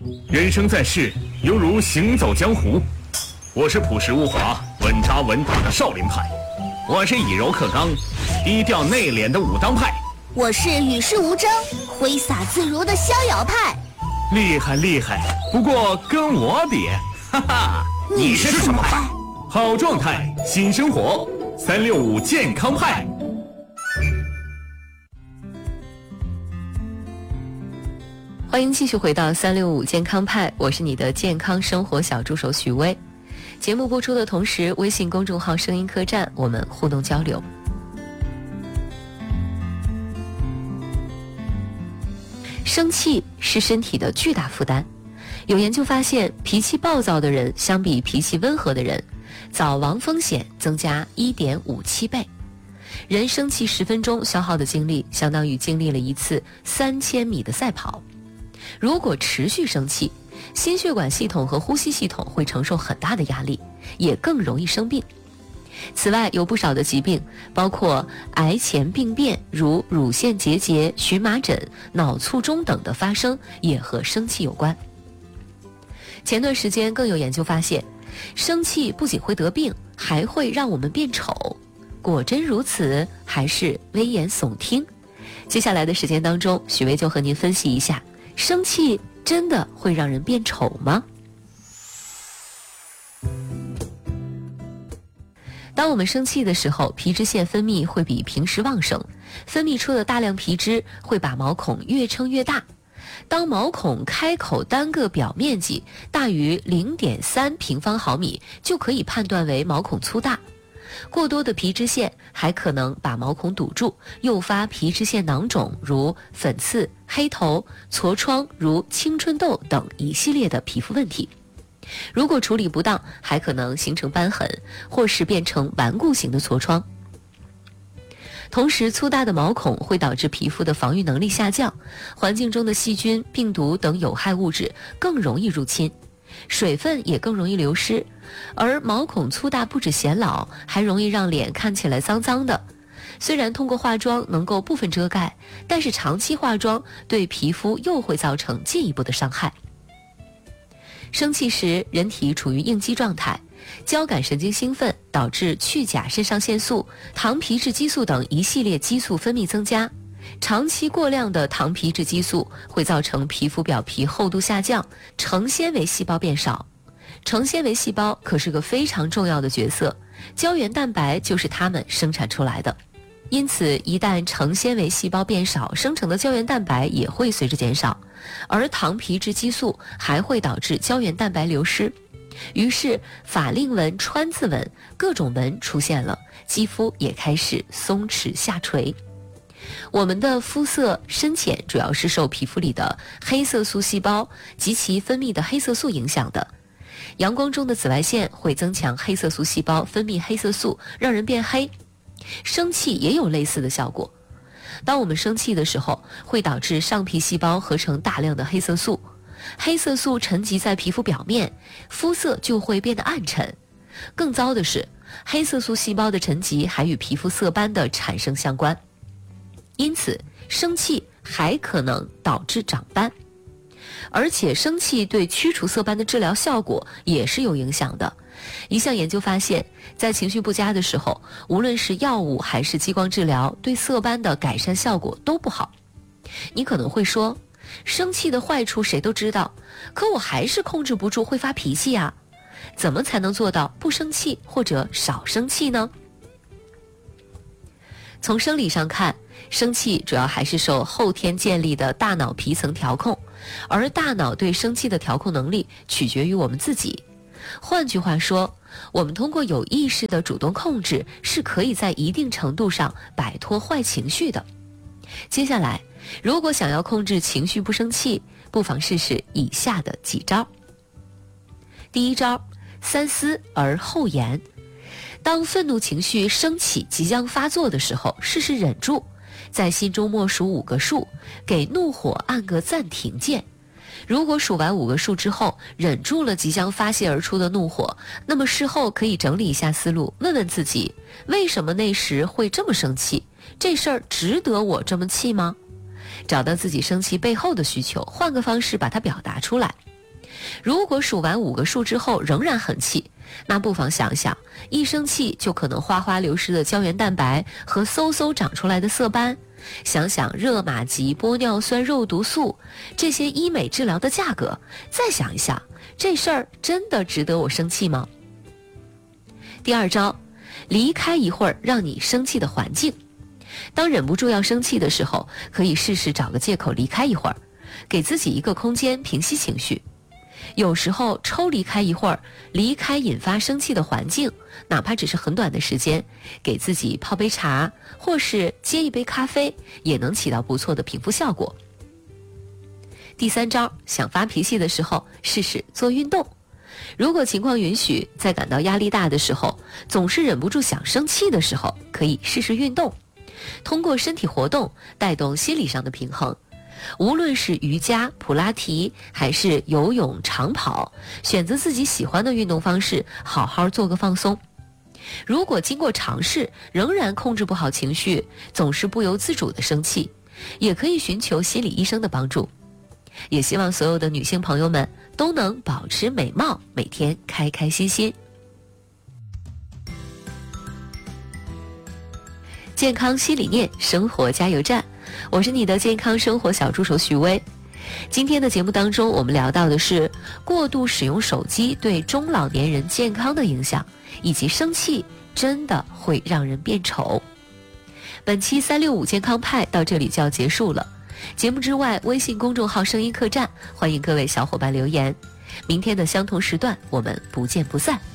人生在世，犹如行走江湖。我是朴实无华、稳扎稳打的少林派，我是以柔克刚、低调内敛的武当派， 我是与世无争、挥洒自如的逍遥派。 厉害厉害，不过跟我比，哈哈。 你是什么派？ 好状态，新生活，365健康派。 欢迎继续回到365健康派，我是你的健康生活小助手许巍。节目播出的同时，微信公众号声音客栈我们互动交流。生气是身体的巨大负担，有研究发现，脾气暴躁的人相比脾气温和的人，早亡风险增加 1.57 倍。人生气10分钟消耗的精力，相当于经历了一次3000米的赛跑。如果持续生气，心血管系统和呼吸系统会承受很大的压力，也更容易生病。此外，有不少的疾病，包括癌前病变，如乳腺结节、荨麻疹、脑卒中等的发生，也和生气有关。前段时间更有研究发现，生气不仅会得病，还会让我们变丑。果真如此，还是危言耸听？接下来的时间当中，许巍就和您分析一下，生气真的会让人变丑吗？当我们生气的时候，皮脂腺分泌会比平时旺盛，分泌出的大量皮脂会把毛孔越撑越大。当毛孔开口单个表面积大于 0.3 平方毫米，就可以判断为毛孔粗大。过多的皮脂腺还可能把毛孔堵住，诱发皮脂腺囊肿，如粉刺、黑头、痤疮，如青春痘等一系列的皮肤问题。如果处理不当，还可能形成瘢痕，或是变成顽固型的痤疮。同时，粗大的毛孔会导致皮肤的防御能力下降，环境中的细菌、病毒等有害物质更容易入侵，水分也更容易流失。而毛孔粗大不止显老，还容易让脸看起来脏脏的。虽然通过化妆能够部分遮盖，但是长期化妆对皮肤又会造成进一步的伤害。生气时，人体处于应激状态，交感神经兴奋，导致去甲肾上腺素、糖皮质激素等一系列激素分泌增加。长期过量的糖皮质激素会造成皮肤表皮厚度下降，成纤维细胞变少。成纤维细胞可是个非常重要的角色，胶原蛋白就是它们生产出来的。因此，一旦成纤维细胞变少，生成的胶原蛋白也会随之减少，而糖皮质激素还会导致胶原蛋白流失。于是法令纹、川字纹、各种纹出现了，肌肤也开始松弛下垂。我们的肤色深浅主要是受皮肤里的黑色素细胞及其分泌的黑色素影响的。阳光中的紫外线会增强黑色素细胞分泌黑色素，让人变黑。生气也有类似的效果。当我们生气的时候，会导致上皮细胞合成大量的黑色素，黑色素沉积在皮肤表面，肤色就会变得暗沉。更糟的是，黑色素细胞的沉积还与皮肤色斑的产生相关。因此，生气还可能导致长斑。而且生气对驱除色斑的治疗效果也是有影响的。一项研究发现，在情绪不佳的时候，无论是药物还是激光治疗，对色斑的改善效果都不好。你可能会说，生气的坏处谁都知道，可我还是控制不住会发脾气啊。怎么才能做到不生气或者少生气呢？从生理上看，生气主要还是受后天建立的大脑皮层调控，而大脑对生气的调控能力取决于我们自己。换句话说，我们通过有意识的主动控制，是可以在一定程度上摆脱坏情绪的。接下来，如果想要控制情绪不生气，不妨试试以下的几招。第一招，三思而后言。当愤怒情绪升起即将发作的时候，试试忍住，在心中默数5个数，给怒火按个暂停键。如果数完5个数之后，忍住了即将发泄而出的怒火，那么事后可以整理一下思路，问问自己，为什么那时会这么生气？这事儿值得我这么气吗？找到自己生气背后的需求，换个方式把它表达出来。 如果数完5个数之后仍然很气，那不妨想想，一生气就可能哗哗流失的胶原蛋白和嗖嗖长出来的色斑，想想热玛吉、玻尿酸、肉毒素这些医美治疗的价格，再想一想，这事儿真的值得我生气吗？第二招，离开一会儿让你生气的环境。当忍不住要生气的时候，可以试试找个借口离开一会儿，给自己一个空间平息情绪。有时候抽离开一会儿，离开引发生气的环境，哪怕只是很短的时间，给自己泡杯茶或是接一杯咖啡，也能起到不错的平复效果。第三招，想发脾气的时候试试做运动。如果情况允许，在感到压力大的时候，总是忍不住想生气的时候，可以试试运动，通过身体活动带动心理上的平衡。无论是瑜伽、普拉提还是游泳、长跑，选择自己喜欢的运动方式，好好做个放松。如果经过尝试仍然控制不好情绪，总是不由自主的生气，也可以寻求心理医生的帮助。也希望所有的女性朋友们都能保持美貌，每天开开心心。健康新理念，生活加油站，我是你的健康生活小助手许薇。今天的节目当中，我们聊到的是过度使用手机对中老年人健康的影响，以及生气真的会让人变丑。本期365健康派到这里就要结束了。节目之外，微信公众号声音客栈，欢迎各位小伙伴留言。明天的相同时段，我们不见不散。